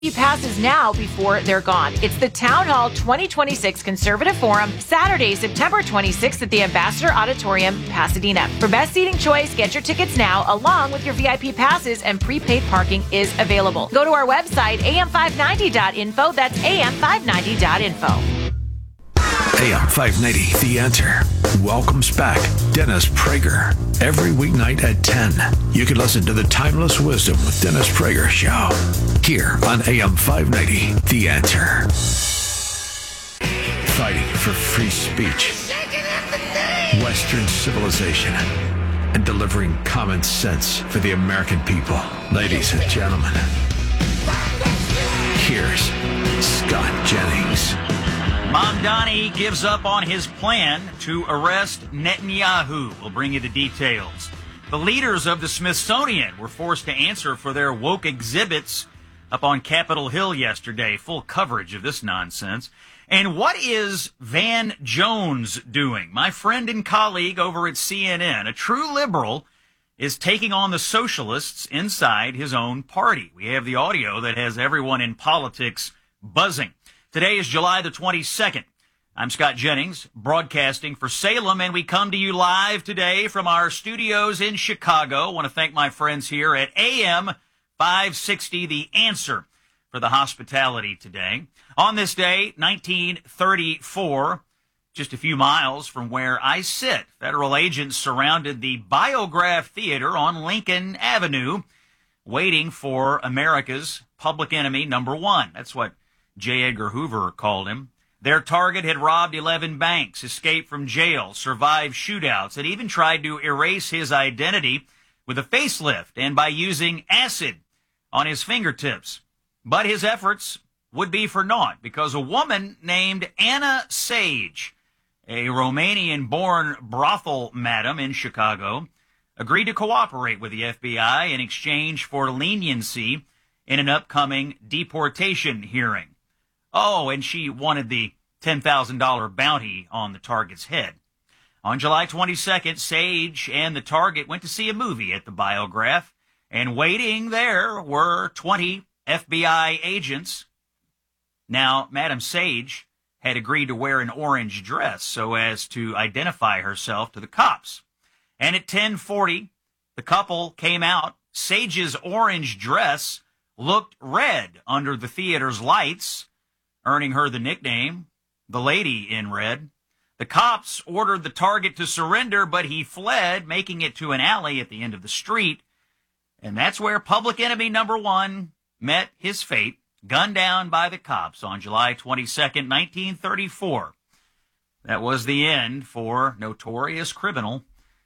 Passes now before they're gone. It's the Town Hall 2026 Conservative Forum, Saturday, September 26th at the Ambassador Auditorium, Pasadena. For best seating choice, get your tickets now, along with your VIP passes, and prepaid parking is available. Go to our website, am590.info. That's am590.info. AM 590, The Answer, welcomes back Dennis Prager. Every weeknight at 10, you can listen to the Timeless Wisdom with Dennis Prager show here on AM 590, The Answer. Fighting for free speech, Western civilization, and delivering common sense for the American people. Ladies and gentlemen, here's Scott Jennings. Mamdani gives up on his plan to arrest Netanyahu. We'll bring you the details. The leaders of the Smithsonian were forced to answer for their woke exhibits up on Capitol Hill yesterday. Full coverage of this nonsense. And what is Van Jones doing? My friend and colleague over at CNN, a true liberal, is taking on the socialists inside his own party. We have the audio that has everyone in politics buzzing. Today is July the 22nd. I'm Scott Jennings, broadcasting for Salem, and we come to you live today from our studios in Chicago. I want to thank my friends here at AM 560, The Answer, for the hospitality today. On this day, 1934, just a few miles from where I sit, federal agents surrounded the Biograph Theater on Lincoln Avenue, waiting for America's public enemy number one. That's what J. Edgar Hoover called him. Their target had robbed 11 banks, escaped from jail, survived shootouts, and even tried to erase his identity with a facelift and by using acid on his fingertips. But his efforts would be for naught because a woman named Anna Sage, a Romanian-born brothel madam in Chicago, agreed to cooperate with the FBI in exchange for leniency in an upcoming deportation hearing. Oh, and she wanted the $10,000 bounty on the target's head. On July 22nd, Sage and the target went to see a movie at the Biograph, and waiting there were 20 FBI agents. Now, Madam Sage had agreed to wear an orange dress so as to identify herself to the cops. And at 10:40, the couple came out. Sage's orange dress looked red under the theater's lights, earning her the nickname, the Lady in Red. The cops ordered the target to surrender, but he fled, making it to an alley at the end of the street. And that's where public enemy number one met his fate, gunned down by the cops on July 22nd, 1934. That was the end for notorious criminal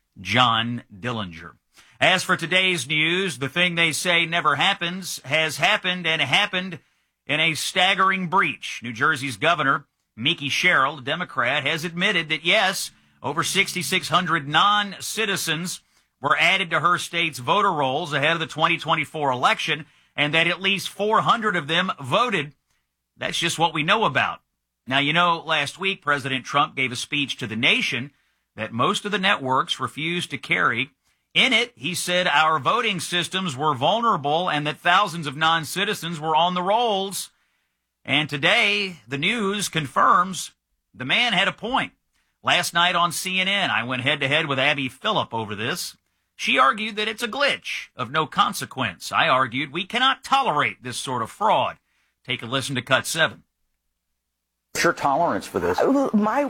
John Dillinger. As for today's news, the thing they say never happens has happened, and happened in a staggering breach. New Jersey's governor, Mickey Sherrill, a Democrat, has admitted that, yes, over 6,600 non-citizens were added to her state's voter rolls ahead of the 2024 election, and that at least 400 of them voted. That's just what we know about. Now, you know, last week, President Trump gave a speech to the nation that most of the networks refused to carry. In it, he said our voting systems were vulnerable and that thousands of non-citizens were on the rolls. And today, the news confirms the man had a point. Last night on CNN, I went head-to-head with Abby Phillip over this. She argued that it's a glitch of no consequence. I argued we cannot tolerate this sort of fraud. Take a listen to Cut 7. What's your tolerance for this? Hold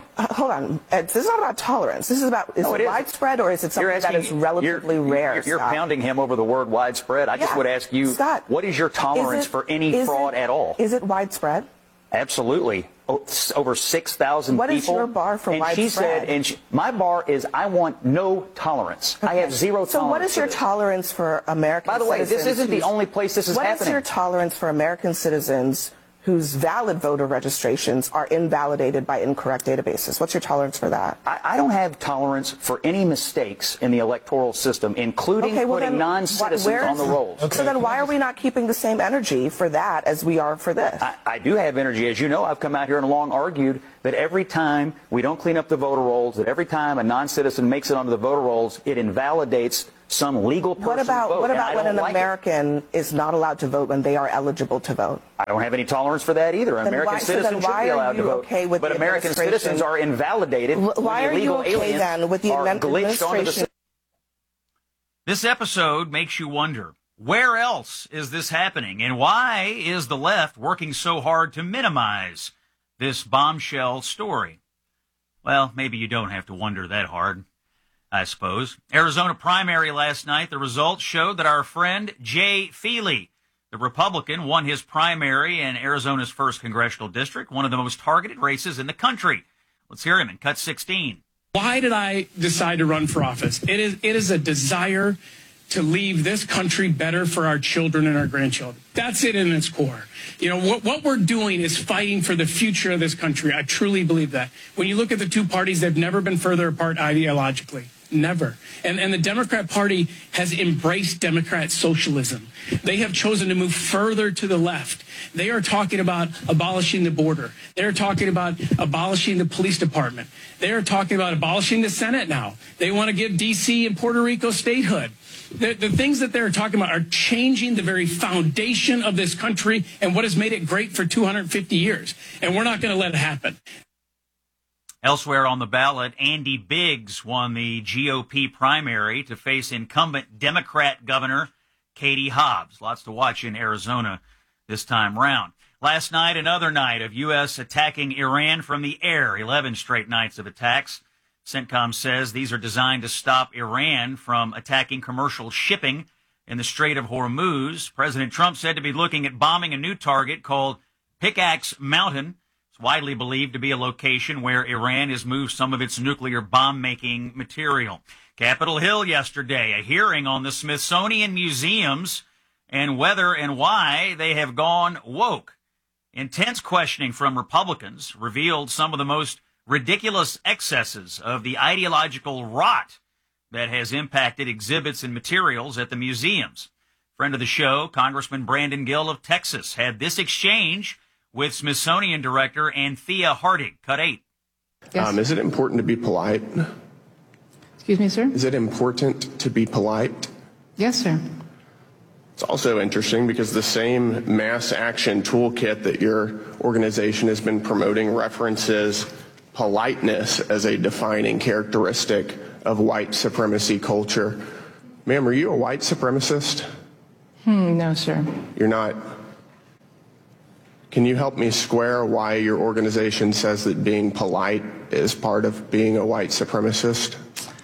on. This is not about tolerance. This is about, is it widespread or is it something that is relatively rare? You're pounding him over the word widespread. I just would ask you, Scott, what is your tolerance for any fraud at all? Is it widespread? Absolutely. Over 6,000 people. What is your bar for widespread? She said, my bar is I want no tolerance. Okay. I have zero tolerance. So what is your tolerance for American citizens? By the way, this isn't the only place this is happening. What is your tolerance for American citizens whose valid voter registrations are invalidated by incorrect databases? What's your tolerance for that? I don't have tolerance for any mistakes in the electoral system, including putting non-citizens on the rolls. Okay. So then why are we not keeping the same energy for that as we are for this? I do have energy. As you know, I've come out here and long argued that every time we don't clean up the voter rolls, that every time a non-citizen makes it onto the voter rolls, it invalidates some legal person's vote. What about when an American is not allowed to vote when they are eligible to vote? I don't have any tolerance for that either. An American citizen should be allowed to vote. Okay with but American citizens are invalidated why when illegal are you okay aliens then with the are glitched onto the... This episode makes you wonder, where else is this happening? And why is the left working so hard to minimize this bombshell story? Well, maybe you don't have to wonder that hard, I suppose. Arizona primary last night, the results showed that our friend Jay Feely, the Republican, won his primary in Arizona's 1st congressional district, one of the most targeted races in the country. Let's hear him in Cut 16. Why did I decide to run for office? It is a desire to leave this country better for our children and our grandchildren. That's it in its core. You know, what we're doing is fighting for the future of this country. I truly believe that. When you look at the two parties, they've never been further apart ideologically. Never. And the Democrat Party has embraced Democrat socialism. They have chosen to move further to the left. They are talking about abolishing the border. They're talking about abolishing the police department. They're talking about abolishing the Senate now. They want to give D.C. and Puerto Rico statehood. The things that they're talking about are changing the very foundation of this country and what has made it great for 250 years. And we're not going to let it happen. Elsewhere on the ballot, Andy Biggs won the GOP primary to face incumbent Democrat Governor Katie Hobbs. Lots to watch in Arizona this time round. Last night, another night of U.S. attacking Iran from the air, 11 straight nights of attacks. CENTCOM says these are designed to stop Iran from attacking commercial shipping in the Strait of Hormuz. President Trump said to be looking at bombing a new target called Pickaxe Mountain. It's widely believed to be a location where Iran has moved some of its nuclear bomb-making material. Capitol Hill yesterday, a hearing on the Smithsonian museums and whether and why they have gone woke. Intense questioning from Republicans revealed some of the most ridiculous excesses of the ideological rot that has impacted exhibits and materials at the museums. Friend of the show, Congressman Brandon Gill of Texas, had this exchange with Smithsonian Director Anthea Hardig. Cut 8. Yes. Is it important to be polite? Excuse me, sir? Is it important to be polite? Yes, sir. It's also interesting because the same mass action toolkit that your organization has been promoting references politeness as a defining characteristic of white supremacy culture. Ma'am, are you a white supremacist? No, sir. You're not? Can you help me square why your organization says that being polite is part of being a white supremacist?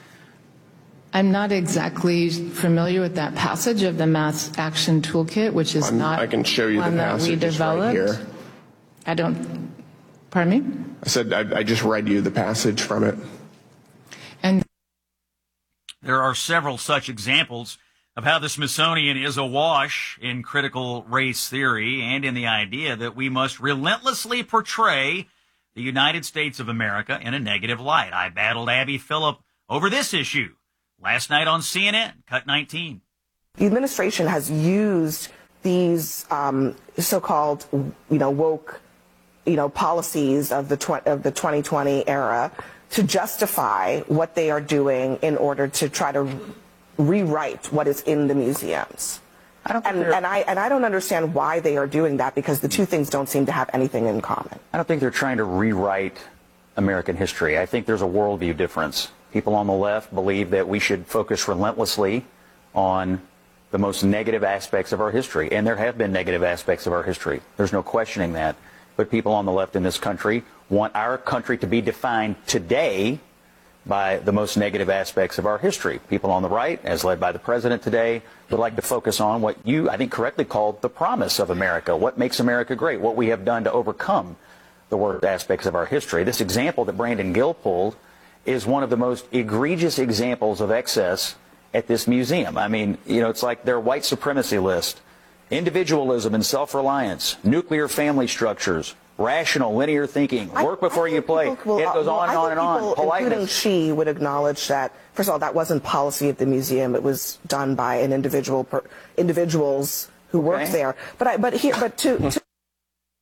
I'm not exactly familiar with that passage of the Mass Action Toolkit, which is I can show you the passage. It's right here. I don't. Pardon me? I said I just read you the passage from it. And there are several such examples of how the Smithsonian is awash in critical race theory and in the idea that we must relentlessly portray the United States of America in a negative light. I battled Abby Phillip over this issue last night on CNN, Cut 19. The administration has used these so-called, woke, policies of the 2020 era to justify what they are doing in order to try to rewrite what is in the museums. And I don't understand why they are doing that, because the two things don't seem to have anything in common. I don't think they're trying to rewrite American history. I think there's a worldview difference. People on the left believe that we should focus relentlessly on the most negative aspects of our history, and there have been negative aspects of our history. There's no questioning that. But people on the left in this country want our country to be defined today by the most negative aspects of our history. People on the right, as led by the president today, would like to focus on what you, I think, correctly called the promise of America, what makes America great, what we have done to overcome the worst aspects of our history. This example that Brandon Gill pulled is one of the most egregious examples of excess at this museum. I mean, it's like their white supremacy list. Individualism and self-reliance, nuclear family structures, rational, linear thinking, work before you play. It goes on and on and on. Politeness. Including she would acknowledge that, first of all, that wasn't policy of the museum. It was done by an individuals who worked there.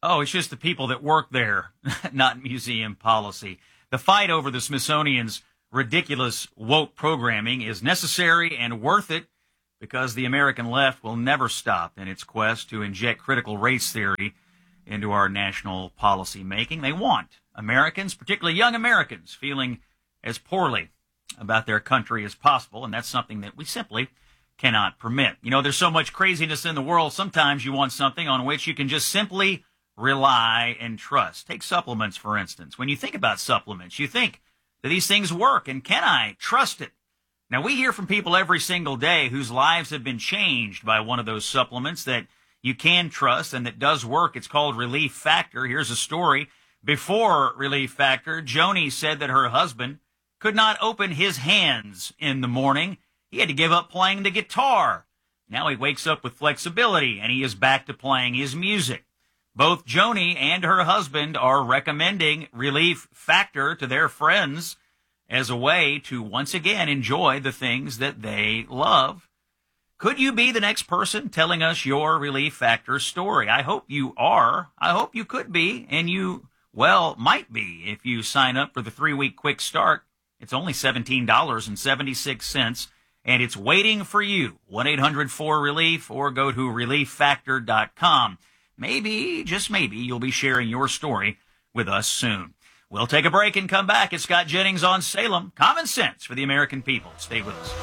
Oh, it's just the people that work there, not museum policy. The fight over the Smithsonian's ridiculous woke programming is necessary and worth it because the American left will never stop in its quest to inject critical race theory into our national policy making. They want Americans, particularly young Americans, feeling as poorly about their country as possible, and that's something that we simply cannot permit. You know, there's so much craziness in the world, sometimes you want something on which you can just simply rely and trust. Take supplements, for instance. When you think about supplements, you think, do these things work, and can I trust it? Now, we hear from people every single day whose lives have been changed by one of those supplements that you can trust and that does work. It's called Relief Factor. Here's a story. Before Relief Factor, Joni said that her husband could not open his hands in the morning. He had to give up playing the guitar. Now he wakes up with flexibility, and he is back to playing his music. Both Joni and her husband are recommending Relief Factor to their friends as a way to once again enjoy the things that they love. Could you be the next person telling us your Relief Factor story? I hope you are. I hope you could be, and you, well, might be if you sign up for the 3-week quick start. It's only $17.76, and it's waiting for you. 1-800-4RELIEF or go to ReliefFactor.com. Maybe, just maybe, you'll be sharing your story with us soon. We'll take a break and come back. It's Scott Jennings on Salem. Common sense for the American people. Stay with us.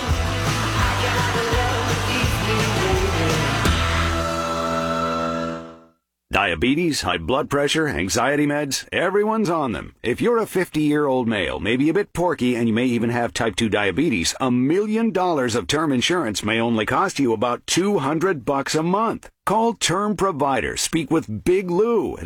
Diabetes, high blood pressure, anxiety meds, everyone's on them. If you're a 50-year-old male, maybe a bit porky, and you may even have type 2 diabetes, $1 million of term insurance may only cost you about $200 a month. Call Term Provider. Speak with Big Lou at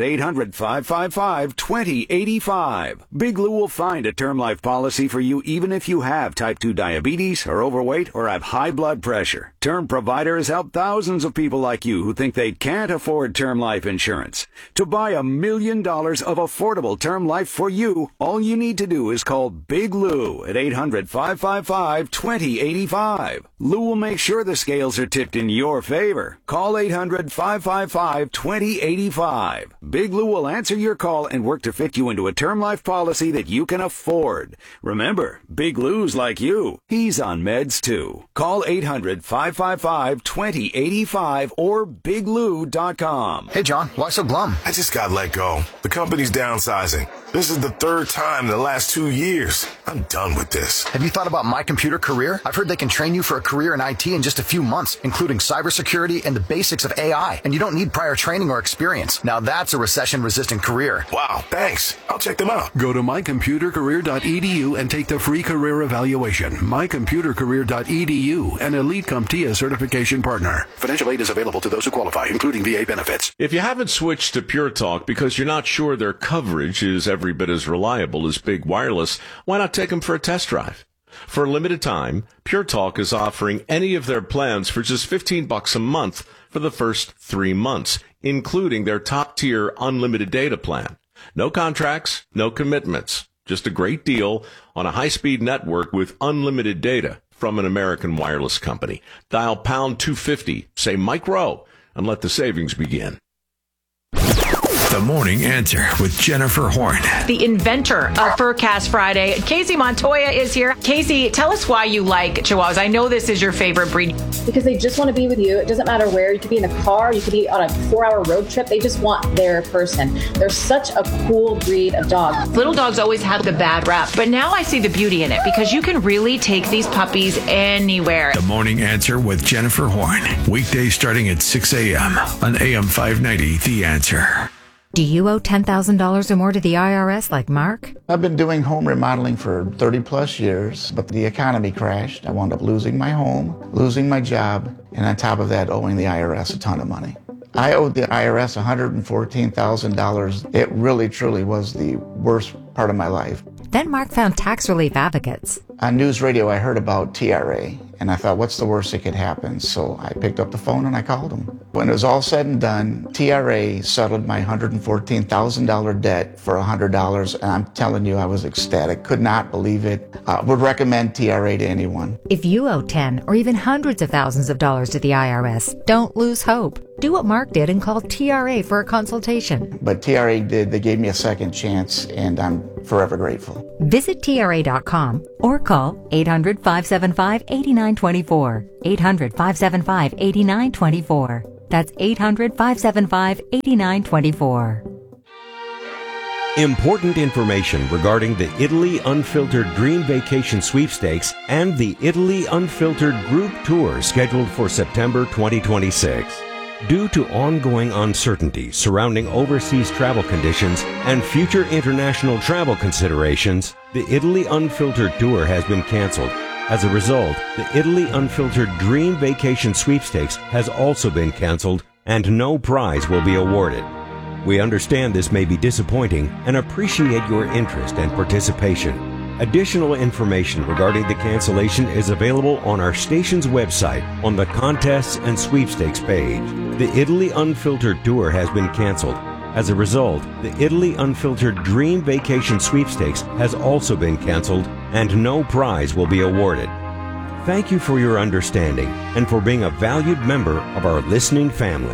800-555-2085. Big Lou will find a term life policy for you even if you have type 2 diabetes, are overweight, or have high blood pressure. Term Provider has helped thousands of people like you who think they can't afford term life insurance. To buy $1 million of affordable term life for you, all you need to do is call Big Lou at 800-555-2085. Lou will make sure the scales are tipped in your favor. Call 800-555-2085. Big Lou will answer your call and work to fit you into a term life policy that you can afford. Remember, Big Lou's like you. He's on meds too. Call 800-555-2085 or biglou.com. Hey, John, why so glum? I just got let go. The company's downsizing. This is the third time in the last 2 years. I'm done with this. Have you thought about My Computer Career? I've heard they can train you for a career in IT in just a few months, including cybersecurity and the basics of AI. And you don't need prior training or experience. Now that's a recession-resistant career. Wow, thanks. I'll check them out. Go to mycomputercareer.edu and take the free career evaluation. Mycomputercareer.edu, an Elite CompTIA certification partner. Financial aid is available to those who qualify, including VA benefits. If you haven't switched to Pure Talk because you're not sure their coverage is every bit as reliable as Big Wireless, why not take them for a test drive? For a limited time, Pure Talk is offering any of their plans for just $15 a month for the first 3 months, including their top-tier unlimited data plan. No contracts, no commitments, just a great deal on a high-speed network with unlimited data from an American wireless company. Dial pound 250, say Mike Rowe, and let the savings begin. The Morning Answer with Jennifer Horn. The inventor of Furcast Friday, Casey Montoya, is here. Casey, tell us why you like Chihuahuas. I know this is your favorite breed. Because they just want to be with you. It doesn't matter where. You could be in the car. You could be on a 4-hour road trip. They just want their person. They're such a cool breed of dog. Little dogs always have the bad rap, but now I see the beauty in it because you can really take these puppies anywhere. The Morning Answer with Jennifer Horn. Weekdays starting at 6 a.m. on AM 590, The Answer. Do you owe $10,000 or more to the IRS like Mark? I've been doing home remodeling for 30 plus years, but the economy crashed. I wound up losing my home, losing my job, and on top of that, owing the IRS a ton of money. I owed the IRS $114,000. It really, truly was the worst part of my life. Then Mark found Tax Relief Advocates. On news radio, I heard about TRA, And I thought, what's the worst that could happen? So I picked up the phone and I called them. When it was all said and done, TRA settled my $114,000 debt for $100. And I'm telling you, I was ecstatic. Could not believe it. Would recommend TRA to anyone. If you owe 10 or even hundreds of thousands of dollars to the IRS, don't lose hope. Do what Mark did and call TRA for a consultation. But TRA did. They gave me a second chance, and I'm forever grateful. Visit TRA.com or call 800-575-8924. 800-575-8924. That's 800-575-8924. Important information regarding the Italy Unfiltered Dream Vacation Sweepstakes and the Italy Unfiltered Group Tour scheduled for September 2026. Due to ongoing uncertainty surrounding overseas travel conditions and future international travel considerations, the Italy Unfiltered Tour has been canceled. As a result, the Italy Unfiltered Dream Vacation Sweepstakes has also been canceled and no prize will be awarded. We understand this may be disappointing and appreciate your interest and participation. Additional information regarding the cancellation is available on our station's website on the Contests and Sweepstakes page. The Italy Unfiltered Tour has been canceled. As a result, the Italy Unfiltered Dream Vacation Sweepstakes has also been canceled and no prize will be awarded. Thank you for your understanding and for being a valued member of our listening family.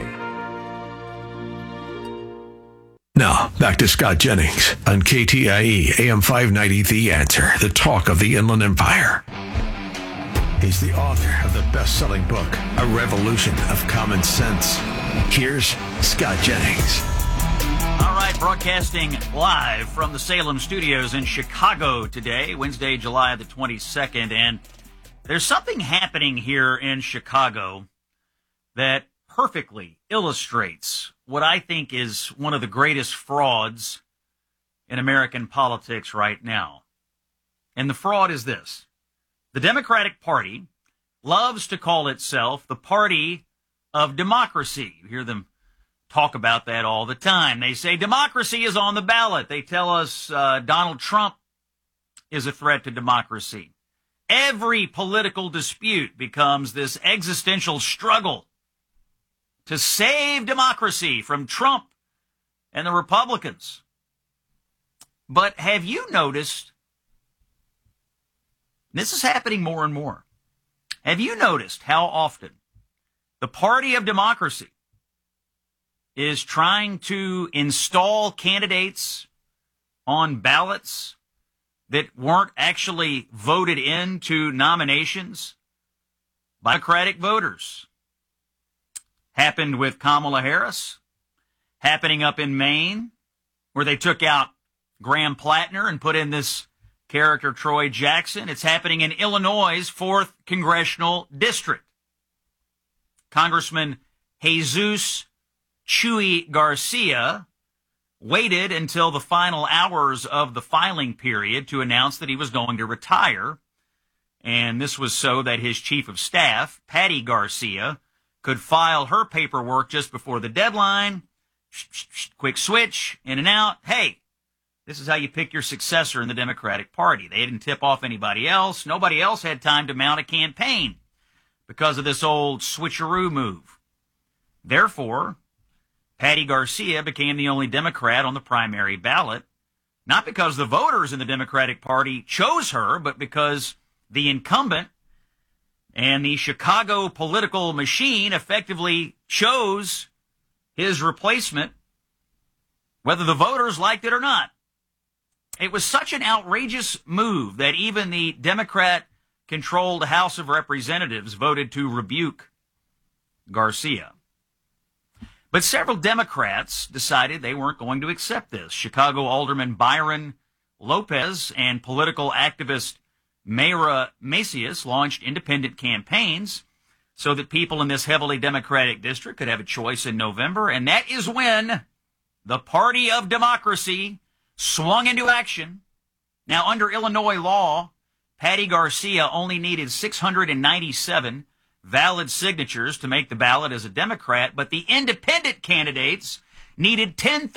Now, back to Scott Jennings on KTIE AM 590 The Answer, the talk of the Inland Empire. He's the author of the best-selling book, A Revolution of Common Sense. Here's Scott Jennings. All right, broadcasting live from the Salem studios in Chicago today, Wednesday, July the 22nd. And there's something happening here in Chicago that perfectly illustrates what I think is one of the greatest frauds in American politics right now. And the fraud is this. The Democratic Party loves to call itself the party of democracy. You hear them talk about that all the time. They say democracy is on the ballot. They tell us Donald Trump is a threat to democracy. Every political dispute becomes this existential struggle to save democracy from Trump and the Republicans. But have you noticed, this is happening more and more, have you noticed how often the party of democracy is trying to install candidates on ballots that weren't actually voted into nominations by Democratic voters? Happened with Kamala Harris, happening up in Maine, where they took out Graham Plattner and put in this character Troy Jackson. It's happening in Illinois' 4th Congressional District. Congressman Jesus Chuy Garcia waited until the final hours of the filing period to announce that he was going to retire. And this was so that his chief of staff, Patty Garcia, could file her paperwork just before the deadline. Quick switch, in and out. Hey, this is how you pick your successor in the Democratic Party. They didn't tip off anybody else. Nobody else had time to mount a campaign because of this old switcheroo move. Therefore, Patty Garcia became the only Democrat on the primary ballot, not because the voters in the Democratic Party chose her, but because the incumbent and the Chicago political machine effectively chose his replacement, whether the voters liked it or not. It was such an outrageous move that even the Democrat-controlled House of Representatives voted to rebuke Garcia. But several Democrats decided they weren't going to accept this. Chicago Alderman Byron Lopez and political activist Mayra Macias launched independent campaigns so that people in this heavily Democratic district could have a choice in November. And that is when the party of democracy swung into action. Now, under Illinois law, Patty Garcia only needed 697 valid signatures to make the ballot as a Democrat, but the independent candidates needed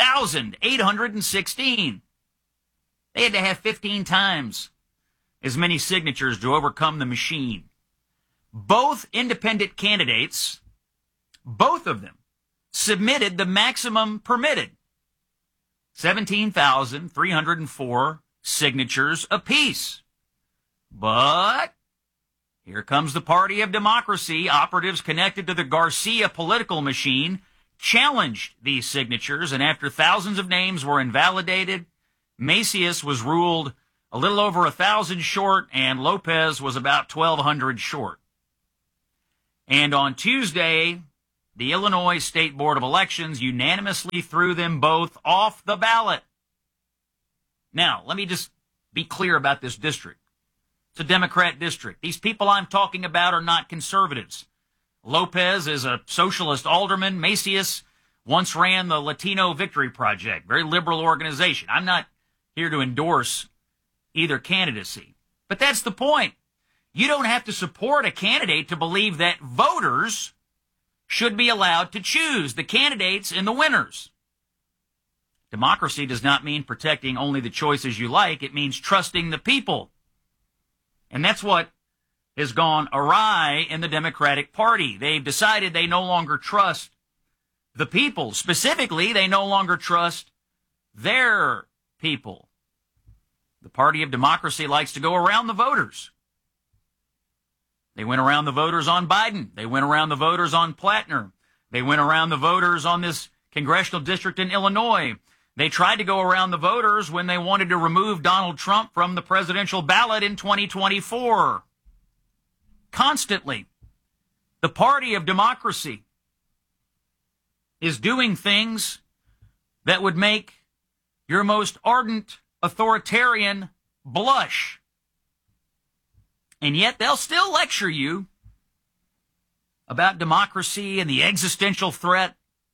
10,816. They had to have 15 times as many signatures to overcome the machine. both independent candidates, both of them, submitted the maximum permitted, 17,304 signatures apiece. But here comes the Party of Democracy. Operatives connected to the Garcia political machine challenged these signatures, and after thousands of names were invalidated, Macias was ruled a little over 1,000 short, and Lopez was about 1,200 short. And on Tuesday, the Illinois State Board of Elections unanimously threw them both off the ballot. Now, let me just be clear about this district. It's a Democrat district. These people I'm talking about are not conservatives. Lopez is a socialist alderman. Macias once ran the Latino Victory Project, very liberal organization. I'm not here to endorse either candidacy. But that's the point. You don't have to support a candidate to believe that voters should be allowed to choose the candidates and the winners. Democracy does not mean protecting only the choices you like. It means trusting the people. And that's what has gone awry in the Democratic Party. They've decided they no longer trust the people. Specifically, they no longer trust their people. The Party of Democracy likes to go around the voters. They went around the voters on Biden. They went around the voters on Plattner. They went around the voters on this congressional district in Illinois. They tried to go around the voters when they wanted to remove Donald Trump from the presidential ballot in 2024. Constantly, the Party of Democracy is doing things that would make your most ardent authoritarian blush. And yet they'll still lecture you about democracy and the existential threat.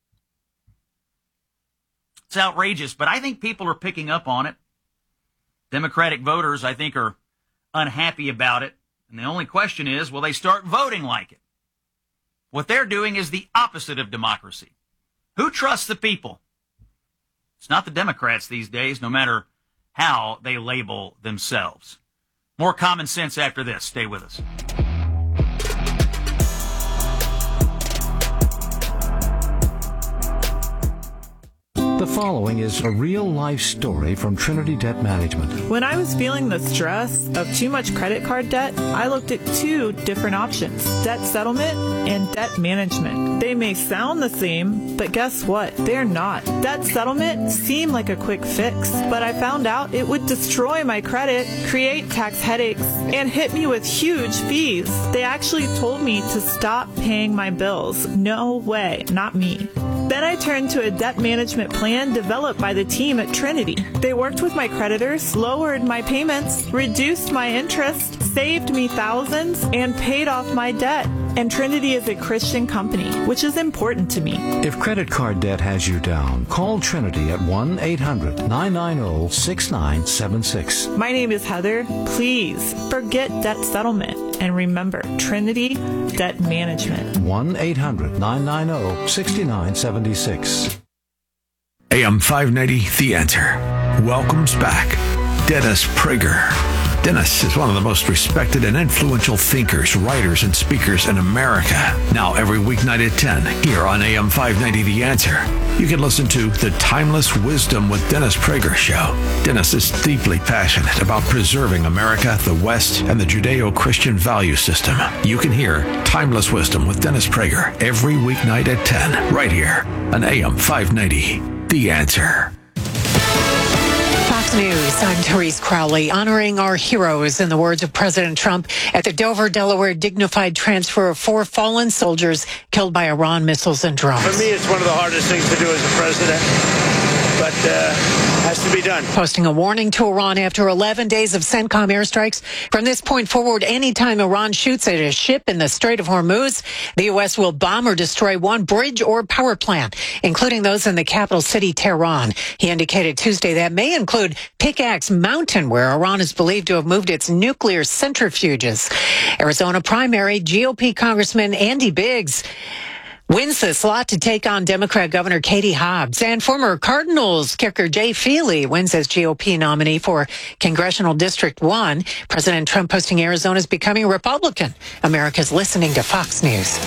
It's outrageous, but I think people are picking up on it. Democratic voters, I think, are unhappy about it. And the only question is, will they start voting like it? What they're doing is the opposite of democracy. Who trusts the people? It's not the Democrats these days, no matter how they label themselves. More common sense after this. Stay with us. The following is a real-life story from Trinity Debt Management. When I was feeling the stress of too much credit card debt, I looked at two different options: debt settlement and debt management. They may sound the same, but guess what? They're not. Debt settlement seemed like a quick fix, but I found out it would destroy my credit, create tax headaches, and hit me with huge fees. They actually told me to stop paying my bills. No way, not me. Then I turned to a debt management plan developed by the team at Trinity. They worked with my creditors, lowered my payments, reduced my interest, saved me thousands, and paid off my debt. And Trinity is a Christian company, which is important to me. If credit card debt has you down, call Trinity at 1-800-990-6976. My name is Heather. Please forget debt settlement and remember Trinity Debt Management. 1-800-990-6976. AM 590, The Answer, welcomes back Dennis Prager. Dennis is one of the most respected and influential thinkers, writers, and speakers in America. Now every weeknight at 10 here on AM 590 The Answer, you can listen to The Timeless Wisdom with Dennis Prager show. Dennis is deeply passionate about preserving America, the West, and the Judeo-Christian value system. You can hear Timeless Wisdom with Dennis Prager every weeknight at 10 right here on AM 590 The Answer. Fox News, I'm Therese Crowley, honoring our heroes in the words of President Trump at the Dover, Delaware dignified transfer of 4 fallen soldiers killed by Iran missiles and drones. For me, it's one of the hardest things to do as a president, but has to be done. Posting a warning to Iran after 11 days of CENTCOM airstrikes. From this point forward, anytime Iran shoots at a ship in the Strait of Hormuz, the U.S. will bomb or destroy one bridge or power plant, including those in the capital city, Tehran. He indicated Tuesday that may include Pickaxe Mountain, where Iran is believed to have moved its nuclear centrifuges. Arizona primary, GOP Congressman Andy Biggs wins the slot to take on Democrat Governor Katie Hobbs. And former Cardinals kicker Jay Feely wins as GOP nominee for Congressional District 1. President Trump posting Arizona is becoming a Republican. America's listening to Fox News.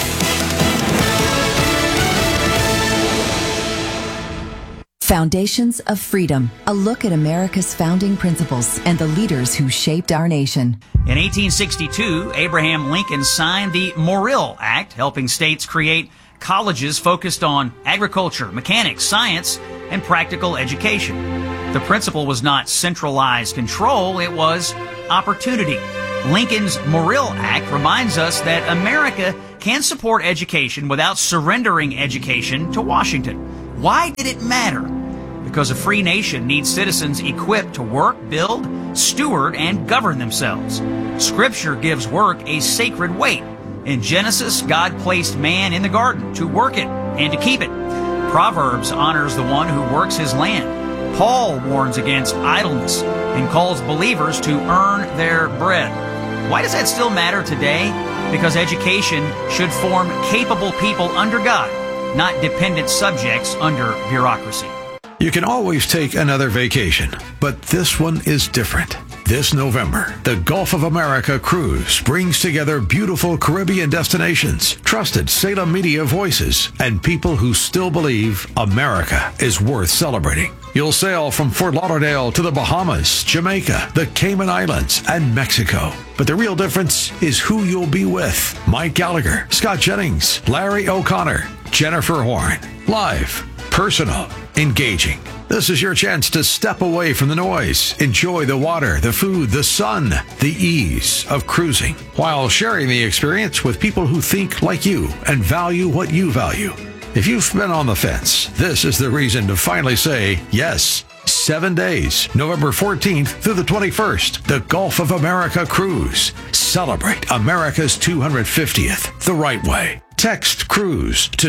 Foundations of Freedom, a look at America's founding principles and the leaders who shaped our nation. In 1862, Abraham Lincoln signed the Morrill Act, helping states create colleges focused on agriculture, mechanics, science, and practical education. The principle was not centralized control, it was opportunity. Lincoln's Morrill Act reminds us that America can support education without surrendering education to Washington. Why did it matter? Because a free nation needs citizens equipped to work, build, steward, and govern themselves. Scripture gives work a sacred weight. In Genesis, God placed man in the garden to work it and to keep it. Proverbs honors the one who works his land. Paul warns against idleness and calls believers to earn their bread. Why does that still matter today? Because education should form capable people under God, not dependent subjects under bureaucracy. You can always take another vacation, but this one is different. This November, the Gulf of America cruise brings together beautiful Caribbean destinations, trusted Salem media voices, and people who still believe America is worth celebrating. You'll sail from Fort Lauderdale to the Bahamas, Jamaica, the Cayman Islands, and Mexico. But the real difference is who you'll be with. Mike Gallagher, Scott Jennings, Larry O'Connor, Jennifer Horn. Live, personal, engaging. This is your chance to step away from the noise, enjoy the water, the food, the sun, the ease of cruising, while sharing the experience with people who think like you and value what you value. If you've been on the fence, this is the reason to finally say yes. 7 days, November 14th through the 21st, the Gulf of America cruise. Celebrate America's 250th the right way. Text CRUISE to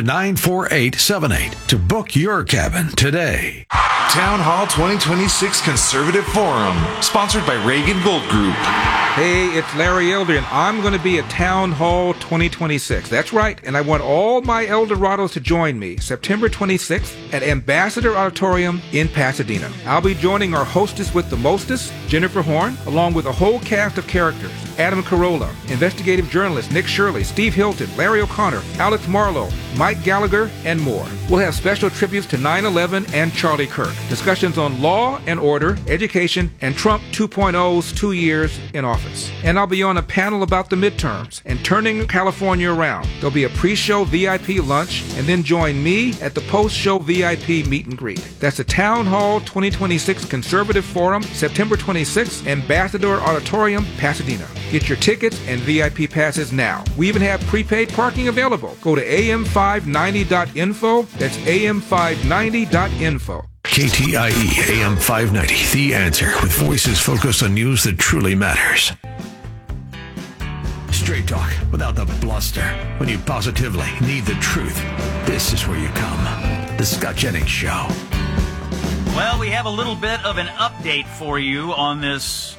94878 to book your cabin today. Town Hall 2026 Conservative Forum, sponsored by Reagan Gold Group. Hey, it's Larry Elder, and I'm going to be at Town Hall 2026. That's right, and I want all my Eldorados to join me September 26th at Ambassador Auditorium in Pasadena. I'll be joining our hostess with the mostest, Jennifer Horn, along with a whole cast of characters. Adam Carolla, investigative journalist Nick Shirley, Steve Hilton, Larry O'Connor, Alex Marlowe, Mike Gallagher, and more. We'll have special tributes to 9/11 and Charlie Kirk, discussions on law and order, education, and Trump 2.0's 2 years in office. And I'll be on a panel about the midterms and turning California around. There'll be a pre-show VIP lunch, and then join me at the post-show VIP meet and greet. That's the Town Hall 2026 Conservative Forum, September 26th, Ambassador Auditorium, Pasadena. Get your tickets and VIP passes now. We even have prepaid parking available. Go to am590.info. That's am590.info. KTIE AM 590, The Answer, with voices focused on news that truly matters. Straight talk without the bluster. When you positively need the truth, this is where you come. The Scott Jennings Show. Well, we have a little bit of an update for you on this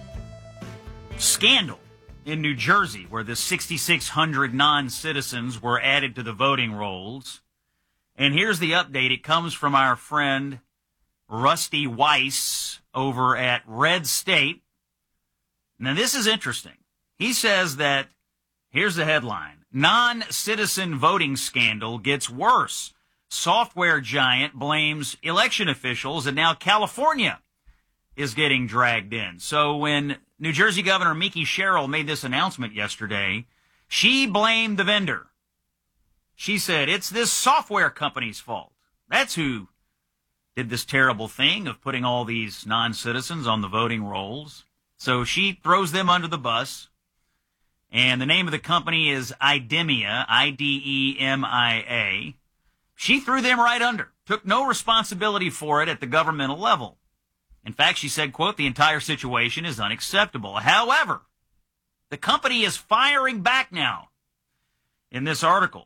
scandal in New Jersey where the 6,600 non-citizens were added to the voting rolls. And here's the update. It comes from our friend Rusty Weiss over at Red State. Now, this is interesting. He says that, here's the headline, non-citizen voting scandal gets worse. Software giant blames election officials, and now California is getting dragged in. So when New Jersey Governor Mikie Sherrill made this announcement yesterday, she blamed the vendor. She said, it's this software company's fault. That's who did this terrible thing of putting all these non-citizens on the voting rolls. So she throws them under the bus. And the name of the company is Idemia, I-D-E-M-I-A. She threw them right under, took no responsibility for it at the governmental level. In fact, she said, quote, the entire situation is unacceptable. However, the company is firing back now in this article.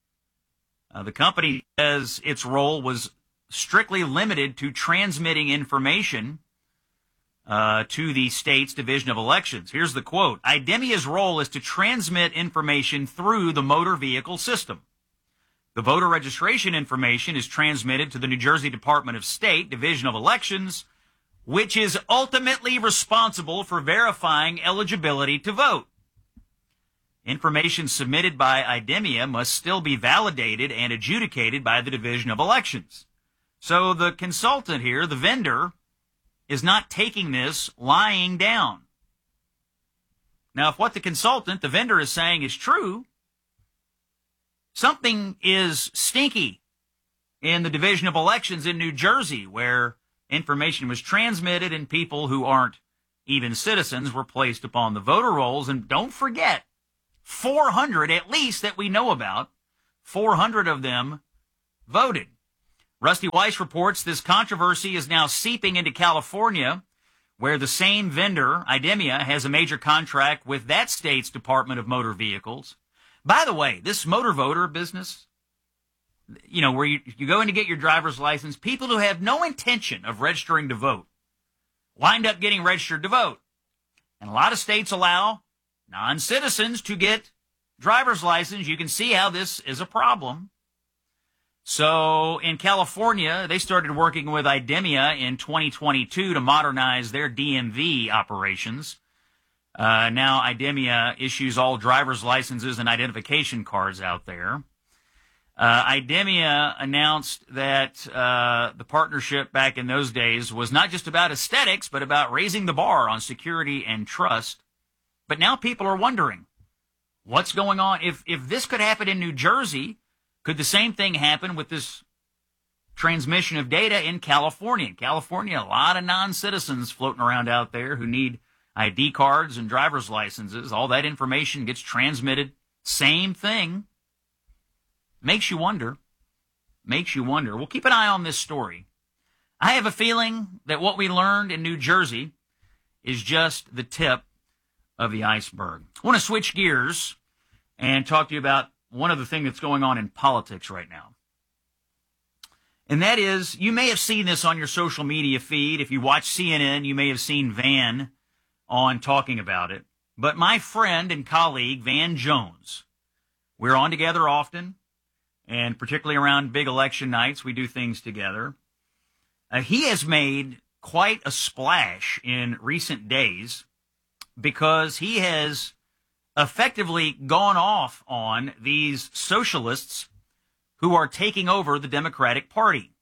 The company says its role was strictly limited to transmitting information to the state's Division of Elections. Here's the quote. Idemia's role is to transmit information through the motor vehicle system. The voter registration information is transmitted to the New Jersey Department of State, Division of Elections, which is ultimately responsible for verifying eligibility to vote. Information submitted by IDEMIA must still be validated and adjudicated by the Division of Elections. So the consultant here, the vendor, is not taking this lying down. Now, if what the consultant, the vendor, is saying is true, something is stinky in the Division of Elections in New Jersey, where information was transmitted and people who aren't even citizens were placed upon the voter rolls. And don't forget, 400 at least that we know about, 400 of them voted. Rusty Weiss reports this controversy is now seeping into California, where the same vendor, IDEMIA, has a major contract with that state's Department of Motor Vehicles. By the way, this motor voter business, you know, where you go in to get your driver's license, people who have no intention of registering to vote wind up getting registered to vote. And a lot of states allow non-citizens to get driver's license. You can see how this is a problem. So in California, they started working with IDEMIA in 2022 to modernize their DMV operations. Now IDEMIA issues all driver's licenses and identification cards out there. IDEMIA announced that the partnership back in those days was not just about aesthetics, but about raising the bar on security and trust. But now people are wondering, what's going on? If this could happen in New Jersey, could the same thing happen with this transmission of data in California? In California, a lot of non-citizens floating around out there who need ID cards and driver's licenses. All that information gets transmitted. Same thing. Makes you wonder. Makes you wonder. We'll keep an eye on this story. I have a feeling that what we learned in New Jersey is just the tip of the iceberg. I want to switch gears and talk to you about one other thing that's going on in politics right now. And that is, you may have seen this on your social media feed. If you watch CNN, you may have seen Van on talking about it. But my friend and colleague, Van Jones, we're on together often, and particularly around big election nights, we do things together. He has made quite a splash in recent days because he has effectively gone off on these socialists who are taking over the Democratic Party.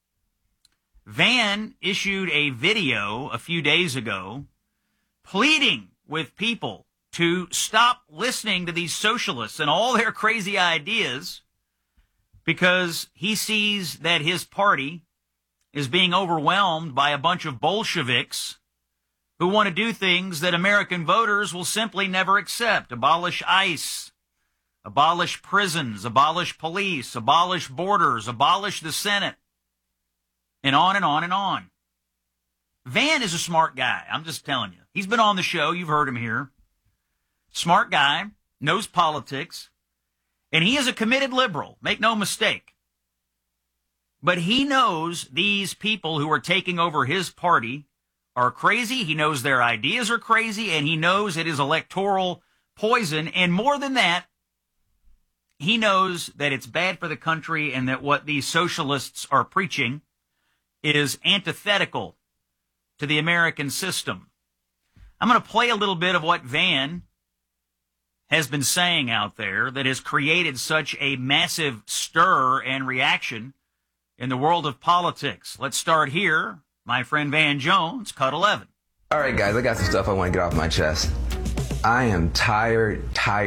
Van issued a video a few days ago pleading with people to stop listening to these socialists and all their crazy ideas because he sees that his party is being overwhelmed by a bunch of Bolsheviks who want to do things that American voters will simply never accept. Abolish ICE, abolish prisons, abolish police, abolish borders, abolish the Senate, and on and on and on. Van is a smart guy. I'm just telling you. He's been on the show. You've heard him here. Smart guy, knows politics, and he is a committed liberal. Make no mistake. But he knows these people who are taking over his party are crazy. He knows their ideas are crazy, and he knows it is electoral poison. And more than that, he knows that it's bad for the country and that what these socialists are preaching is antithetical to the American system. I'm going to play a little bit of what Van has been saying out there that has created such a massive stir and reaction in the world of politics. Let's start here. My friend Van Jones, cut 11. All right, guys, I got some stuff I want to get off my chest. I am tired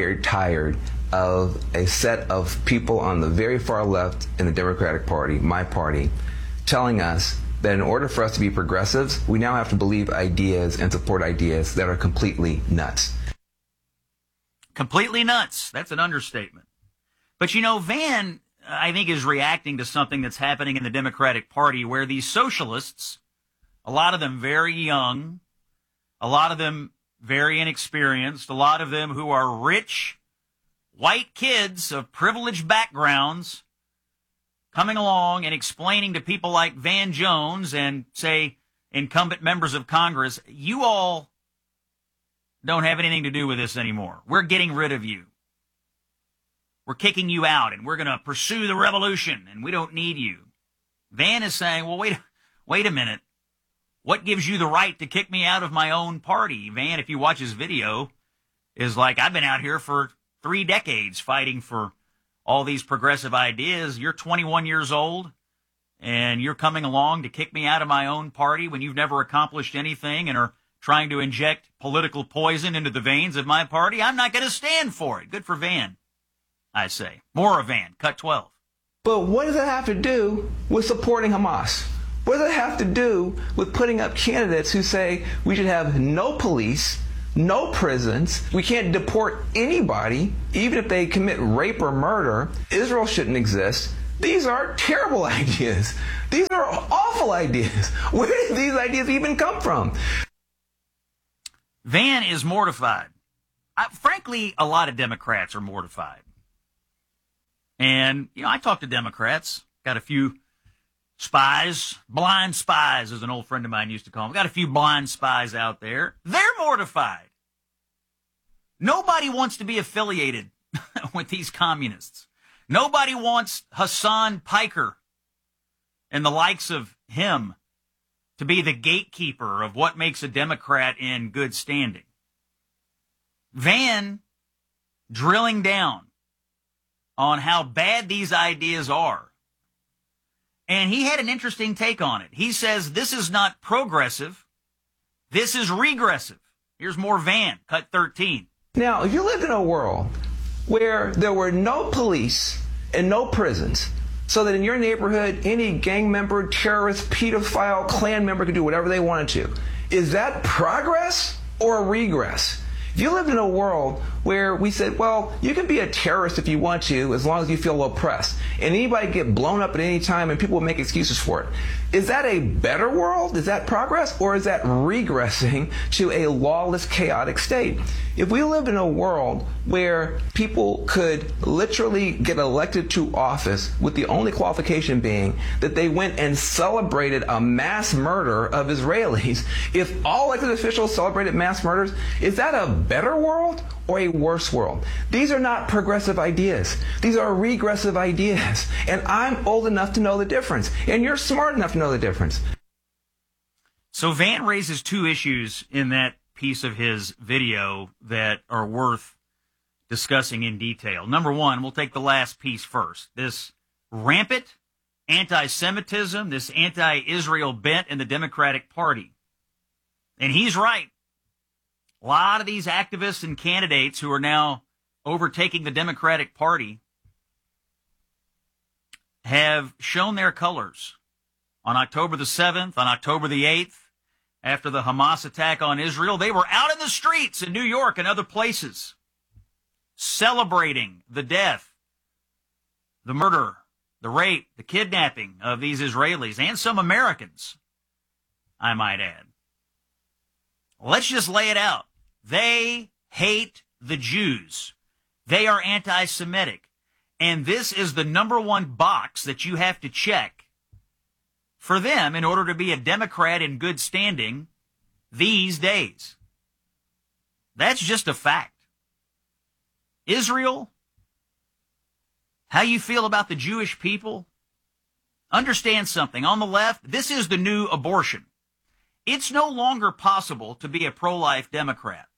of a set of people on the very far left in the Democratic Party, my party, telling us that in order for us to be progressives, we now have to believe ideas and support ideas that are completely nuts. Completely nuts. That's an understatement. But you know, Van, I think, is reacting to something that's happening in the Democratic Party where these socialists, a lot of them very young, a lot of them very inexperienced, a lot of them who are rich, white kids of privileged backgrounds, coming along and explaining to people like Van Jones and, say, incumbent members of Congress, you all don't have anything to do with this anymore. We're getting rid of you. we're kicking you out and we're going to pursue the revolution and we don't need you. Van is saying, well, wait a minute. What gives you the right to kick me out of my own party? Van, if you watch his video, is like, I've been out here for 3 decades fighting for all these progressive ideas. You're 21 years old and you're coming along to kick me out of my own party when you've never accomplished anything and are trying to inject political poison into the veins of my party. I'm not going to stand for it. Good for Van, I say. More of Van, cut 12. But what does that have to do with supporting Hamas? What does it have to do with putting up candidates who say we should have no police, no prisons, we can't deport anybody, even if they commit rape or murder, Israel shouldn't exist? These are terrible ideas. These are awful ideas. Where did these ideas even come from? Van is mortified. Frankly, a lot of Democrats are mortified. And, I talk to Democrats, got a few spies, blind spies, as an old friend of mine used to call them. Got a few blind spies out there. They're mortified. Nobody wants to be affiliated with these communists. Nobody wants Hassan Piker and the likes of him to be the gatekeeper of what makes a Democrat in good standing. Van drilling down on how bad these ideas are. And he had an interesting take on it. He says this is not progressive, this is regressive. Here's more Van, cut 13. Now, if you lived in a world where there were no police and no prisons, so that in your neighborhood, any gang member, terrorist, pedophile, Klan member could do whatever they wanted to, is that progress or regress? If you lived in a world where we said, well, you can be a terrorist if you want to, as long as you feel oppressed, and anybody can get blown up at any time and people will make excuses for it, is that a better world? Is that progress? Or is that regressing to a lawless, chaotic state? If we lived in a world where people could literally get elected to office with the only qualification being that they went and celebrated a mass murder of Israelis, if all elected officials celebrated mass murders, is that a better world or a worse world? These are not progressive ideas. These are regressive ideas. And I'm old enough to know the difference. And you're smart enough to know the difference. So Van raises 2 issues in that piece of his video that are worth discussing in detail. Number 1, we'll take the last piece first. This rampant anti-Semitism, this anti-Israel bent in the Democratic Party. And he's right. A lot of these activists and candidates who are now overtaking the Democratic Party have shown their colors. On October the 7th, on October the 8th, after the Hamas attack on Israel, they were out in the streets in New York and other places celebrating the death, the murder, the rape, the kidnapping of these Israelis and some Americans, I might add. Let's just lay it out. They hate the Jews. They are anti-Semitic. And this is the number 1 box that you have to check for them in order to be a Democrat in good standing these days. That's just a fact. Israel, how you feel about the Jewish people? Understand something. On the left, this is the new abortion. It's no longer possible to be a pro-life Democrat.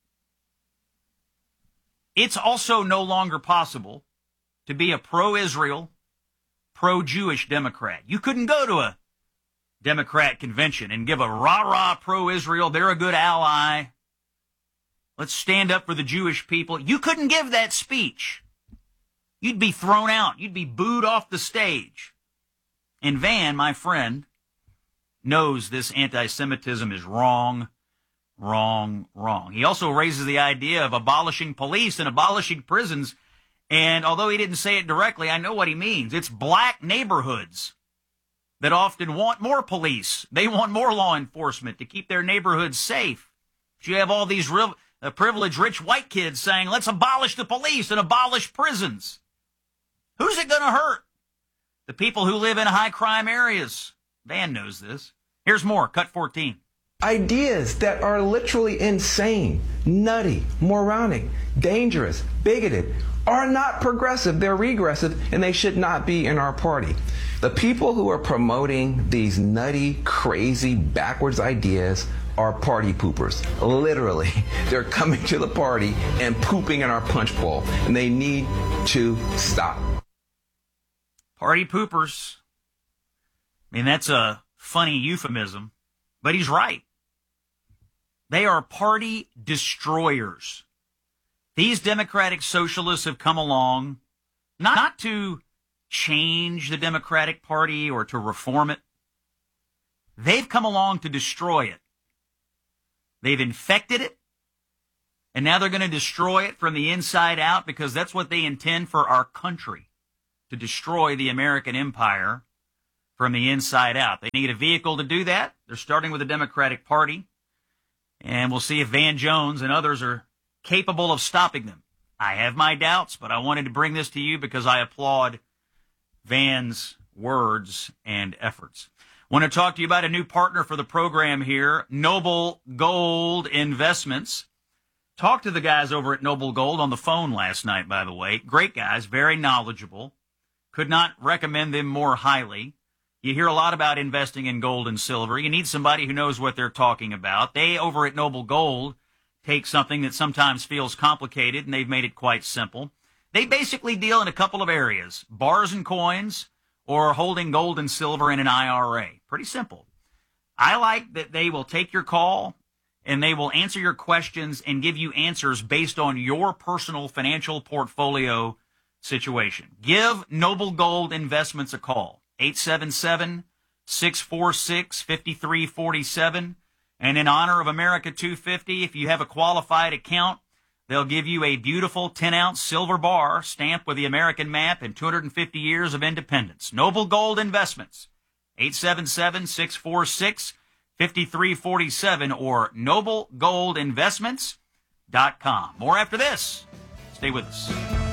It's also no longer possible to be a pro-Israel, pro-Jewish Democrat. You couldn't go to a Democrat convention and give a rah-rah pro-Israel, they're a good ally, let's stand up for the Jewish people. You couldn't give that speech. You'd be thrown out. You'd be booed off the stage. And Van, my friend, knows this anti-Semitism is wrong, wrong, wrong. He also raises the idea of abolishing police and abolishing prisons. And although he didn't say it directly, I know what he means. It's black neighborhoods that often want more police. They want more law enforcement to keep their neighborhoods safe. But you have all these privileged rich white kids saying, let's abolish the police and abolish prisons. Who's it going to hurt? The people who live in high crime areas. Van knows this. Here's more. Cut 14. Ideas that are literally insane, nutty, moronic, dangerous, bigoted are not progressive. They're regressive, and they should not be in our party. The people who are promoting these nutty, crazy, backwards ideas are party poopers. Literally, they're coming to the party and pooping in our punch bowl, and they need to stop. Party poopers. I mean, that's a funny euphemism, but he's right. They are party destroyers. These democratic socialists have come along not to change the Democratic Party or to reform it. They've come along to destroy it. They've infected it, and now they're going to destroy it from the inside out because that's what they intend for our country, to destroy the American empire from the inside out. They need a vehicle to do that. They're starting with the Democratic Party, and we'll see if Van Jones and others are capable of stopping them. I have my doubts, but I wanted to bring this to you because I applaud Van's words and efforts. I want to talk to you about a new partner for the program here, Noble Gold Investments. Talked to the guys over at Noble Gold on the phone last night, by the way. Great guys, very knowledgeable. Could not recommend them more highly. You hear a lot about investing in gold and silver. You need somebody who knows what they're talking about. They, over at Noble Gold, take something that sometimes feels complicated, and they've made it quite simple. They basically deal in a couple of areas, bars and coins or holding gold and silver in an IRA. Pretty simple. I like that they will take your call and they will answer your questions and give you answers based on your personal financial portfolio situation. Give Noble Gold Investments a call, 877-646-5347. And in honor of America 250, if you have a qualified account, they'll give you a beautiful 10-ounce silver bar stamped with the American map and 250 years of independence. Noble Gold Investments, 877-646-5347 or noblegoldinvestments.com. More after this. Stay with us.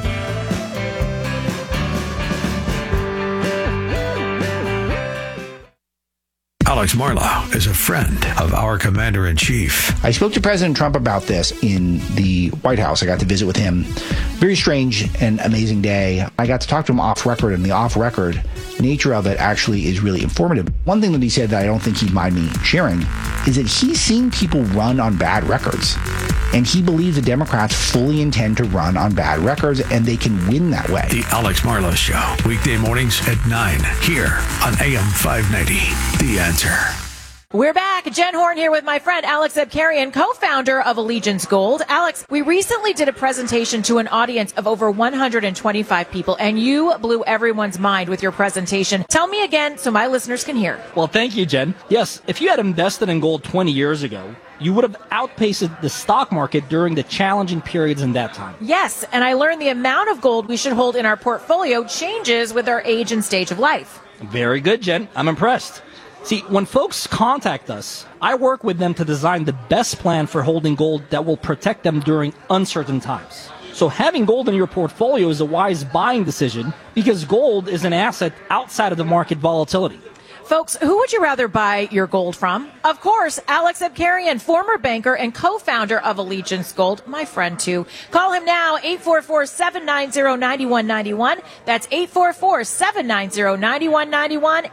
Alex Marlow is a friend of our commander-in-chief. I spoke to President Trump about this in the White House. I got to visit with him. Very strange and amazing day. I got to talk to him off record, and the off-record nature of it actually is really informative. One thing that he said that I don't think he'd mind me sharing is that he's seen people run on bad records. And he believes the Democrats fully intend to run on bad records, and they can win that way. The Alex Marlow Show, weekday mornings at 9, here on AM 590. The Answer. We're back. Jen Horn here with my friend Alex Abkarian, co-founder of Allegiance Gold. Alex, we recently did a presentation to an audience of over 125 people, and you blew everyone's mind with your presentation. Tell me again so my listeners can hear. Well, thank you, Jen. Yes, if you had invested in gold 20 years ago, you would have outpaced the stock market during the challenging periods in that time. Yes, and I learned the amount of gold we should hold in our portfolio changes with our age and stage of life. Very good, Jen. I'm impressed. See, when folks contact us, I work with them to design the best plan for holding gold that will protect them during uncertain times. So having gold in your portfolio is a wise buying decision because gold is an asset outside of the market volatility. Folks, who would you rather buy your gold from? Of course, Alex Abkarian, former banker and co-founder of Allegiance Gold, my friend too. Call him now, 844-790-9191. That's 844-790-9191,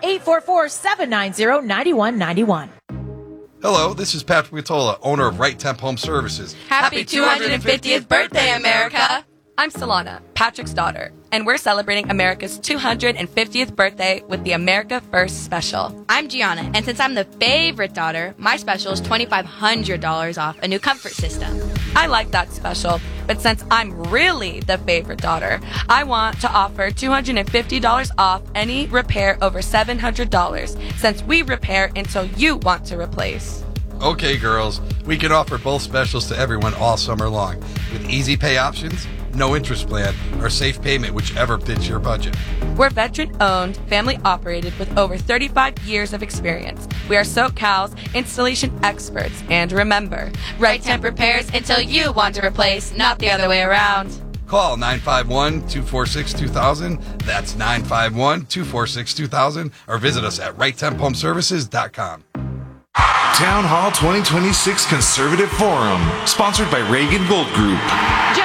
844-790-9191. Hello, this is Patrick Matola, owner of Right Temp Home Services. Happy 250th birthday, America! I'm Solana, Patrick's daughter, and we're celebrating America's 250th birthday with the America First special. I'm Gianna, and since I'm the favorite daughter, my special is $2,500 off a new comfort system. I like that special, but since I'm really the favorite daughter, I want to offer $250 off any repair over $700, since we repair until you want to replace. Okay, girls, we can offer both specials to everyone all summer long, with easy pay options, no interest plan, or safe payment, whichever fits your budget. We're veteran-owned, family-operated with over 35 years of experience. We are SoCal's installation experts. And remember, Right Temp repairs until you want to replace, not the other way around. Call 951-246-2000. That's 951-246-2000. Or visit us at RightTempHomeservices.com. Town Hall 2026 Conservative Forum, sponsored by Reagan Gold Group. Jennifer Horn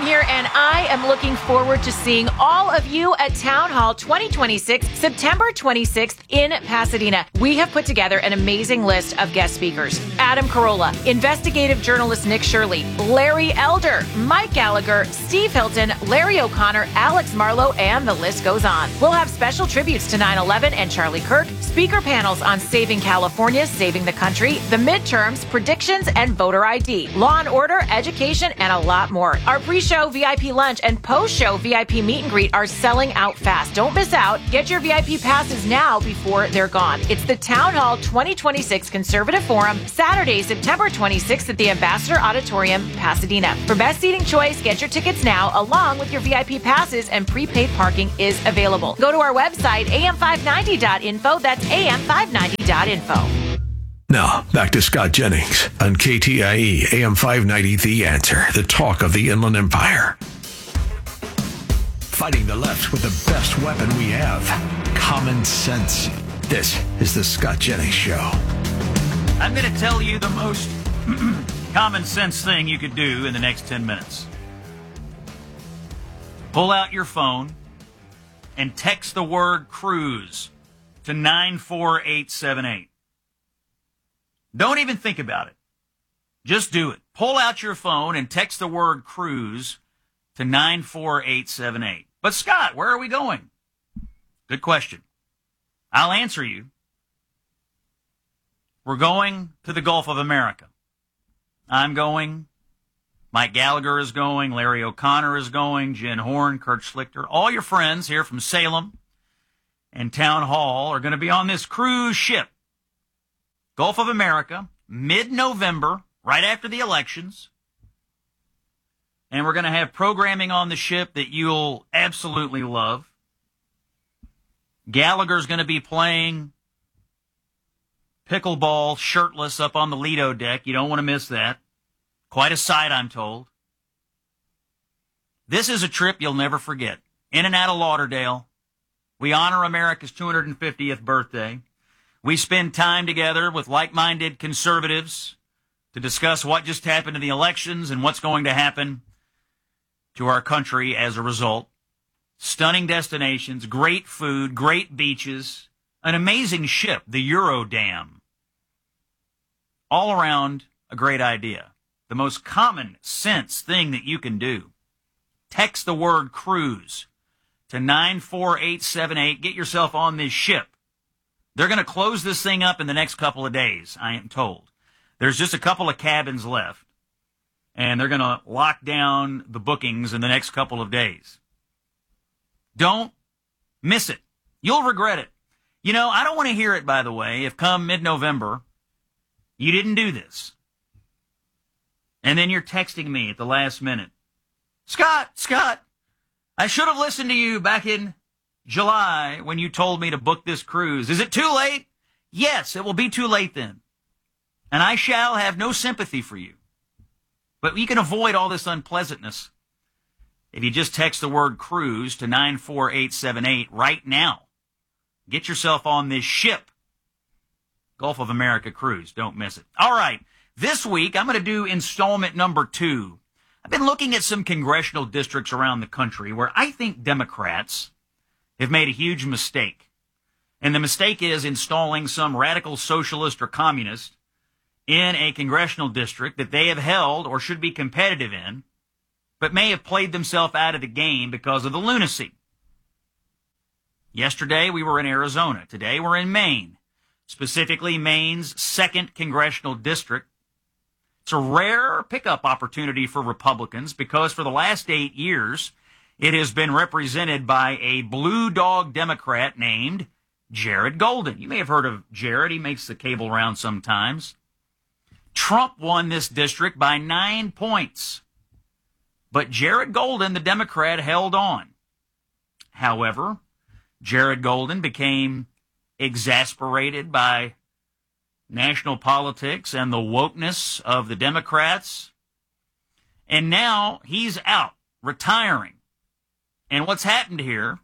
here, and I am looking forward to seeing all of you at Town Hall 2026, September 26th in Pasadena. We have put together an amazing list of guest speakers. Adam Carolla, investigative journalist Nick Shirley, Larry Elder, Mike Gallagher, Steve Hilton, Larry O'Connor, Alex Marlowe, and the list goes on. We'll have special tributes to 9/11 and Charlie Kirk, speaker panels on saving California, saving the country, the midterms, predictions, and voter ID, law and order, education, and a lot more. Our pre-show VIP lunch and post-show VIP meet and greet are selling out fast. Don't miss out. Get your VIP passes now before they're gone. It's the Town Hall 2026 Conservative Forum, Saturday, September 26th at the Ambassador Auditorium, Pasadena. For best seating choice, get your tickets now along with your VIP passes, and prepaid parking is available. Go to our website, am590.info. That's am590.info. Now, back to Scott Jennings on KTIE AM 590, The Answer, the talk of the Inland Empire. Fighting the left with the best weapon we have, common sense. This is the Scott Jennings Show. I'm going to tell you the most common sense thing you could do in the next 10 minutes. Pull out your phone and text the word cruise to 94878. Don't even think about it. Just do it. Pull out your phone and text the word cruise to 94878. But Scott, where are we going? Good question. I'll answer you. We're going to the Gulf of America. I'm going. Mike Gallagher is going. Larry O'Connor is going. Jen Horn, Kurt Schlichter. All your friends here from Salem and Town Hall are going to be on this cruise ship. Gulf of America, mid-November, right after the elections. And we're going to have programming on the ship that you'll absolutely love. Gallagher's going to be playing pickleball shirtless up on the Lido deck. You don't want to miss that. Quite a sight, I'm told. This is a trip you'll never forget. In and out of Lauderdale. We honor America's 250th birthday. We spend time together with like-minded conservatives to discuss what just happened in the elections and what's going to happen to our country as a result. Stunning destinations, great food, great beaches, an amazing ship, the Eurodam. All around a great idea. The most common sense thing that you can do. Text the word cruise to 94878. Get yourself on this ship. They're going to close this thing up in the next couple of days, I am told. There's just a couple of cabins left, and they're going to lock down the bookings in the next couple of days. Don't miss it. You'll regret it. You know, I don't want to hear it, by the way, if come mid-November you didn't do this. And then you're texting me at the last minute. Scott, I should have listened to you back in July when you told me to book this cruise. Is it too late? Yes, it will be too late then. And I shall have no sympathy for you. But you can avoid all this unpleasantness if you just text the word cruise to 94878 right now. Get yourself on this ship. Gulf of America cruise. Don't miss it. All right. This week, I'm going to do installment number 2. I've been looking at some congressional districts around the country where I think Democrats have made a huge mistake. And the mistake is installing some radical socialist or communist in a congressional district that they have held or should be competitive in, but may have played themselves out of the game because of the lunacy. Yesterday, we were in Arizona. Today, we're in Maine, specifically Maine's 2nd congressional district. It's a rare pickup opportunity for Republicans because for the last 8 years, it has been represented by a blue dog Democrat named Jared Golden. You may have heard of Jared. He makes the cable round sometimes. Trump won this district by 9 points. But Jared Golden, the Democrat, held on. However, Jared Golden became exasperated by national politics and the wokeness of the Democrats. And now he's out, retiring. And what's happened here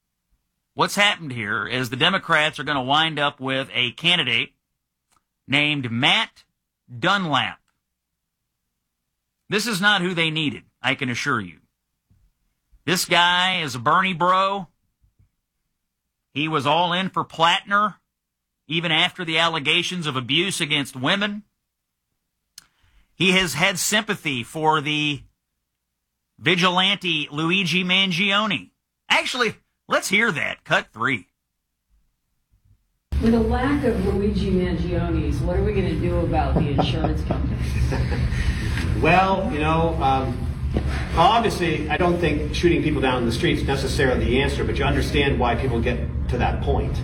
is the Democrats are going to wind up with a candidate named Matt Dunlap. This is not who they needed, I can assure you. This guy is a Bernie bro. He was all in for Plattner, even after the allegations of abuse against women. He has had sympathy for the vigilante Luigi Mangione. Actually, let's hear that. Cut 3. With a lack of Luigi Mangionis, what are we going to do about the insurance company? Well, obviously, I don't think shooting people down in the streets is necessarily the answer, but you understand why people get to that point,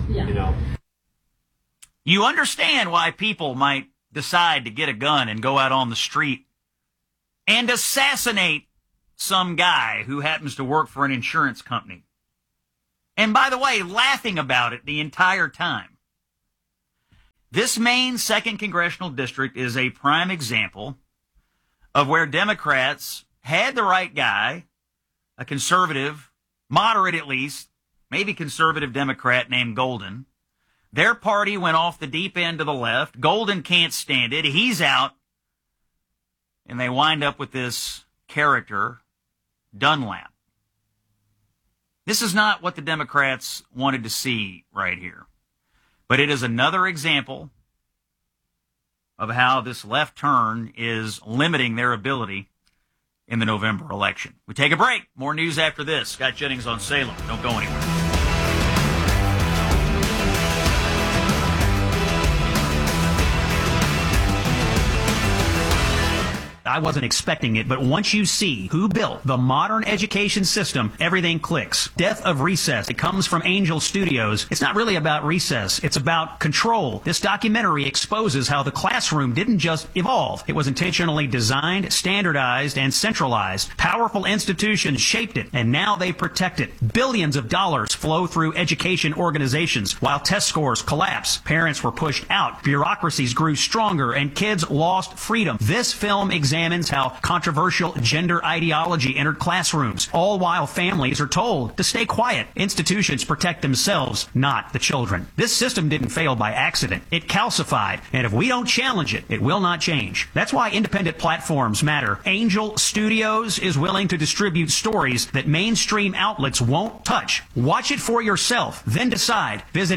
You understand why people might decide to get a gun and go out on the street and assassinate some guy who happens to work for an insurance company. And by the way, laughing about it the entire time. This Maine 2nd Congressional District is a prime example of where Democrats had the right guy, a conservative, moderate at least, maybe conservative Democrat named Golden. Their party went off the deep end to the left. Golden can't stand it. He's out. And they wind up with this character, Dunlap. This is not what the Democrats wanted to see right here. But it is another example of how this left turn is limiting their ability in the November election. We take a break. More news after this. Scott Jennings on Salem. Don't go anywhere. I wasn't expecting it, but once you see who built the modern education system, everything clicks. Death of Recess. It comes from Angel Studios. It's not really about recess. It's about control. This documentary exposes how the classroom didn't just evolve. It was intentionally designed, standardized, and centralized. Powerful institutions shaped it, and now they protect it. Billions of dollars flow through education organizations while test scores collapse. Parents were pushed out. Bureaucracies grew stronger, and kids lost freedom. This film examines how controversial gender ideology entered classrooms, all while families are told to stay quiet. Institutions protect themselves, not the children. This system didn't fail by accident. It calcified, and if we don't challenge it, it will not change. That's why independent platforms matter. Angel Studios is willing to distribute stories that mainstream outlets won't touch. Watch it for yourself, then decide. Visit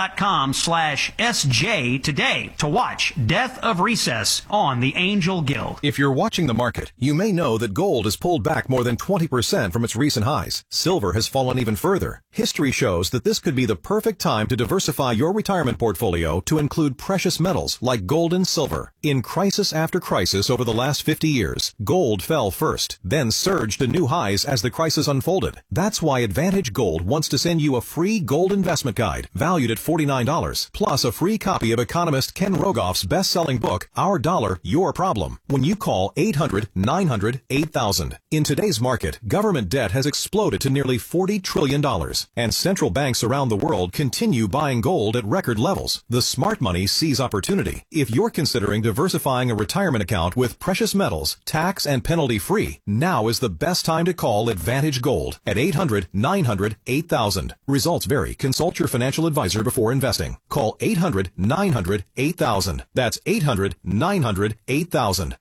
angel.com/SJ today to watch Death of Recess on the Angel Guild. If you're watching the market, you may know that gold has pulled back more than 20% from its recent highs. Silver has fallen even further. History shows that this could be the perfect time to diversify your retirement portfolio to include precious metals like gold and silver. In crisis after crisis over the last 50 years, gold fell first, then surged to new highs as the crisis unfolded. That's why Advantage Gold wants to send you a free gold investment guide valued at $49, plus a free copy of economist Ken Rogoff's best-selling book, Our Dollar, Your Problem, when you call 800-900-8000. In today's market, government debt has exploded to nearly $40 trillion, and central banks around the world continue buying gold at record levels. The smart money sees opportunity. If you're considering diversifying a retirement account with precious metals, tax and penalty free, now is the best time to call Advantage Gold at 800-900-8000. Results vary. Consult your financial advisor before investing. Call 800-900-8000. That's 800-900-8000.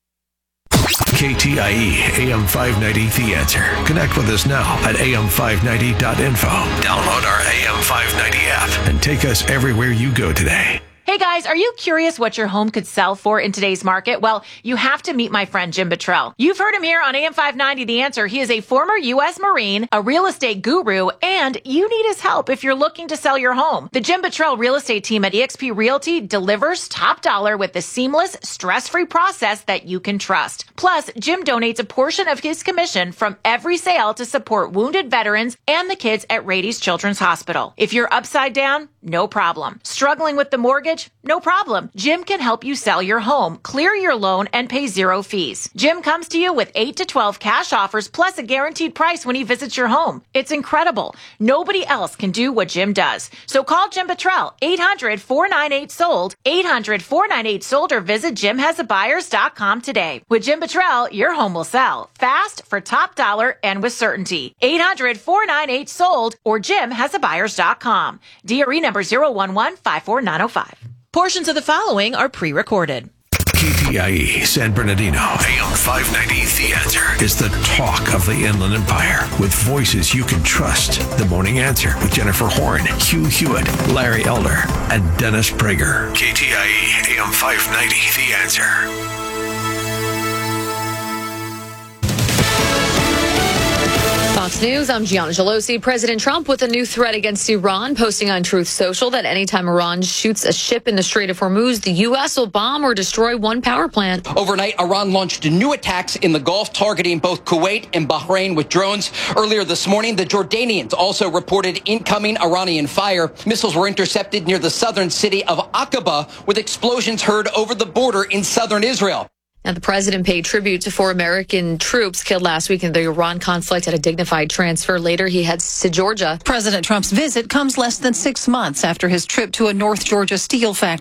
KTIE AM 590 The Answer. Connect with us now at am590.info. Download our AM 590 app and take us everywhere you go today. Hey guys, are you curious what your home could sell for in today's market? Well, you have to meet my friend Jim Buttrell. You've heard him here on AM 590 The Answer. He is a former U.S. Marine, a real estate guru, and you need his help if you're looking to sell your home. The Jim Buttrell real estate team at eXp Realty delivers top dollar with the seamless, stress-free process that you can trust. Plus, Jim donates a portion of his commission from every sale to support wounded veterans and the kids at Rady's Children's Hospital. If you're upside down, no problem. Struggling with the mortgage? No problem. Jim can help you sell your home, clear your loan, and pay zero fees. Jim comes to you with 8 to 12 cash offers plus a guaranteed price when he visits your home. It's incredible. Nobody else can do what Jim does. So call Jim Buttrell, 800-498-SOLD, 800-498-SOLD, or visit JimHasABuyers.com today. With Jim Buttrell, your home will sell fast, for top dollar, and with certainty. 800-498-SOLD or JimHasABuyers.com. DRE number 011-54905. Portions of the following are pre-recorded. KTIE San Bernardino, AM 590, The Answer, is the talk of the Inland Empire with voices you can trust. The Morning Answer with Jennifer Horn, Hugh Hewitt, Larry Elder, and Dennis Prager. KTIE AM 590, The Answer. Fox News, I'm Gianna Gelosi. President Trump with a new threat against Iran, posting on Truth Social that anytime Iran shoots a ship in the Strait of Hormuz, the U.S. will bomb or destroy one power plant. Overnight, Iran launched new attacks in the Gulf, targeting both Kuwait and Bahrain with drones. Earlier this morning, the Jordanians also reported incoming Iranian fire. Missiles were intercepted near the southern city of Aqaba, with explosions heard over the border in southern Israel. Now, the president paid tribute to 4 American troops killed last week in the Iran conflict at a dignified transfer. Later, he heads to Georgia. President Trump's visit comes less than 6 months after his trip to a North Georgia steel factory.